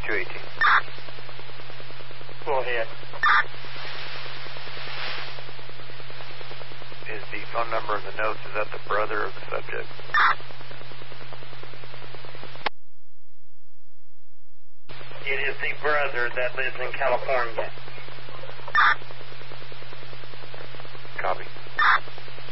218. Go ahead. Is the phone number in the notes, is that the brother of the subject? It is the brother that lives in California. Copy.